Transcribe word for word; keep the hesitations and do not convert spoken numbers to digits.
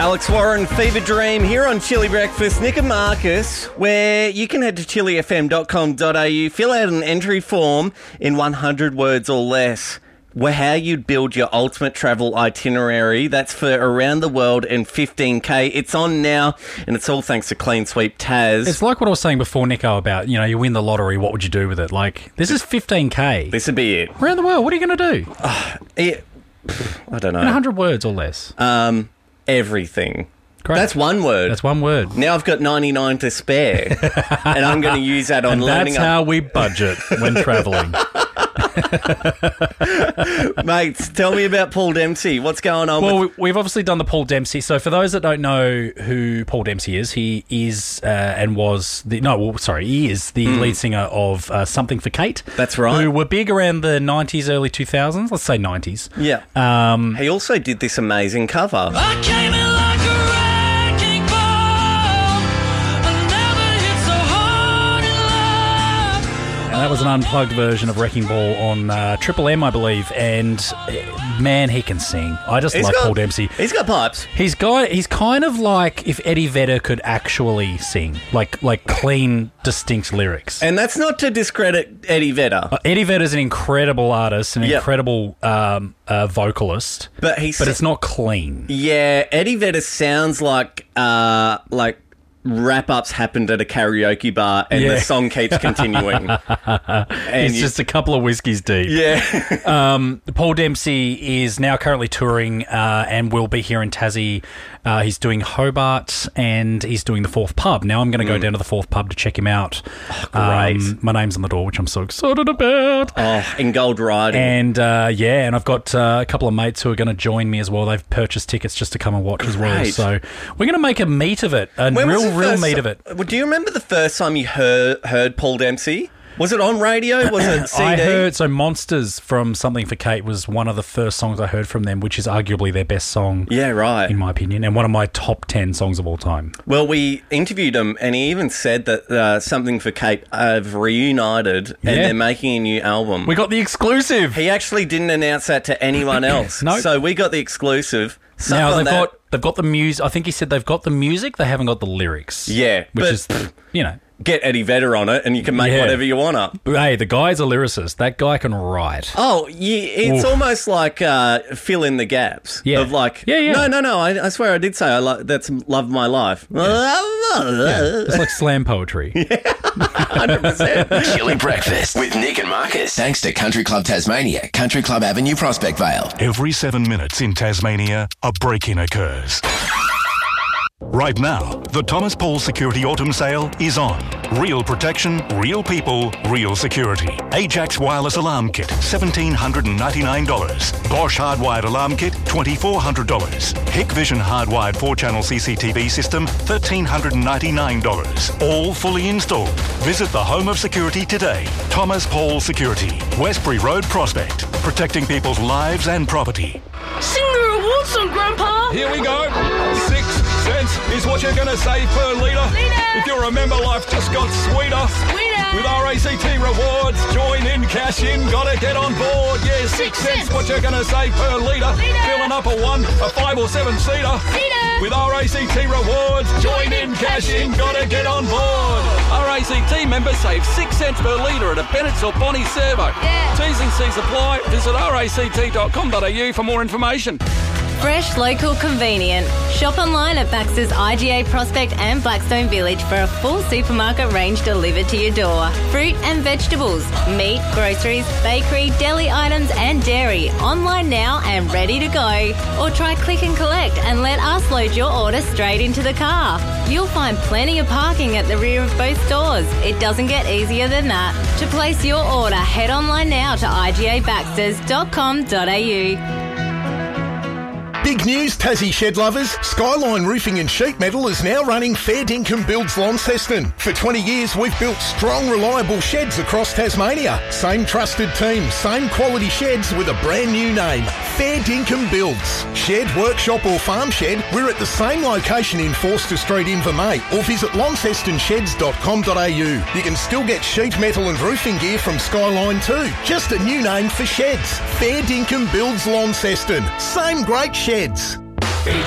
Alex Warren, Fever Dream, here on Chili Breakfast. Nick and Marcus, where you can head to chili f m dot com dot a u, fill out an entry form in one hundred words or less. Where how you'd build your ultimate travel itinerary. That's for around the world in fifteen K. It's on now, and it's all thanks to Clean Sweep Taz. It's like what I was saying before, Nico, about, you know, you win the lottery, what would you do with it? Like, this is fifteen K. This would be it. Around the world, what are you going to do? Uh, it, I don't know. In one hundred words or less. Um, everything. Great. That's one word. That's one word. Now I've got ninety-nine to spare, and I'm going to use that on and learning. That's how we budget when travelling. Mates, tell me about Paul Dempsey. What's going on? Well, with- we've obviously done the Paul Dempsey. So for those that don't know who Paul Dempsey is, he is uh, and was the no, well, sorry, he is the mm. lead singer of uh, Something for Kate. That's right. Who were big around the nineties, early two thousands. Let's say nineties. Yeah. Um, he also did this amazing cover. I came in like a wrecking ball. I never hit so hard in love. And that was an unplugged version of Wrecking Ball on uh, Triple M, I believe. And uh, man, he can sing. I just he's love got, Paul Dempsey. He's got pipes. He's got. He's kind of like if Eddie Vedder could actually sing, like like clean, distinct lyrics. And that's not to discredit Eddie Vedder. Uh, Eddie Vedder's an incredible artist, an yep. incredible um, uh, vocalist, but he's but it's not clean. Yeah, Eddie Vedder sounds like uh, like. wrap-ups happened at a karaoke bar and yeah. the song keeps continuing. And it's just a couple of whiskeys deep. Yeah. um, Paul Dempsey is now currently touring uh, and will be here in Tassie. Uh, he's doing Hobart and he's doing the Fourth Pub. Now I'm going to go mm. down to the Fourth Pub to check him out. Oh, great. Um, my name's on the door, which I'm so excited about. Oh, in gold riding. And uh, yeah, and I've got uh, a couple of mates who are going to join me as well. They've purchased tickets just to come and watch great. as well. So we're going to make a meet of it, a when real, real meet of it. Do you remember the first time you heard, heard Paul Dempsey? Was it on radio? Was it C D? I heard, so Monsters from Something for Kate was one of the first songs I heard from them, which is arguably their best song. Yeah, right. In my opinion, and one of my top ten songs of all time. Well, we interviewed him, and he even said that uh, Something for Kate have reunited, and yeah. they're making a new album. We got the exclusive. He actually didn't announce that to anyone else. No. So we got the exclusive. Suck now on they've that. got they've got the music. I think he said they've got the music. They haven't got the lyrics. Yeah, which but, is you know. Get Eddie Vedder on it and you can make Yeah. whatever you want up. Hey, the guy's a lyricist. That guy can write. Oh, yeah, it's Oof. almost like uh, fill in the gaps. Yeah. Of like, Yeah, yeah. no, no, no, I, I swear I did say I lo- that's Love My Life. Yeah. It's like slam poetry. one hundred percent. Chili Breakfast with Nick and Marcus. Thanks to Country Club Tasmania, Country Club Avenue, Prospect Vale. Every seven minutes in Tasmania, a break-in occurs. Right now, the Thomas Paul Security Autumn Sale is on. Real protection, real people, real security. Ajax Wireless Alarm Kit, one thousand seven hundred ninety-nine dollars. Bosch Hardwired Alarm Kit, two thousand four hundred dollars. Hikvision Hardwired four-channel C C T V System, one thousand three hundred ninety-nine dollars. All fully installed. Visit the home of security today. Thomas Paul Security, Westbury Road, Prospect. Protecting people's lives and property. Sing the rewards song, Grandpa. Here we go. Six cents is what you're going to save per litre. If you remember, life just got sweeter. Sweeter. With R A C T Rewards, join in, cash in, gotta get on board. Yeah, six, Six cents, cents. what you're going to save per litre. Litre. Filling up a one, a five or seven seater. Seater. With R A C T Rewards, join in, cash in, gotta get on board. R A C T members save six cents per litre at a Bennett's or Bonnie servo. Yeah. T's and C's apply. Visit r a c t dot com dot a u for more information. Fresh, local, convenient. Shop online at Baxter's I G A Prospect and Blackstone Village for a full supermarket range delivered to your door. Fruit and vegetables, meat, groceries, bakery, deli items and dairy. Online now and ready to go. Or try click and collect and let us load your order straight into the car. You'll find plenty of parking at the rear of both stores. It doesn't get easier than that. To place your order, head online now to i g a baxters dot com dot a u. Big news, Tassie shed lovers. Skyline Roofing and Sheet Metal is now running Fair Dinkum Builds Launceston. For twenty years, we've built strong, reliable sheds across Tasmania. Same trusted team, same quality sheds with a brand new name. Fair Dinkum Builds. Shed, workshop or farm shed, we're at the same location in Forster Street, Invermay, or visit launceston sheds dot com dot a u. You can still get sheet metal and roofing gear from Skyline too. Just a new name for sheds. Fair Dinkum Builds Launceston. Same great sheds.